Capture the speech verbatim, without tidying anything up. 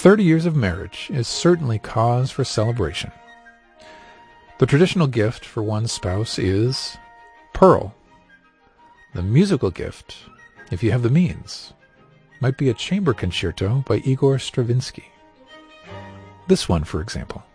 thirty years of marriage is certainly cause for celebration. The traditional gift for one spouse is Pearl. The musical gift, if you have the means, might be a chamber concerto by Igor Stravinsky. This one, for example.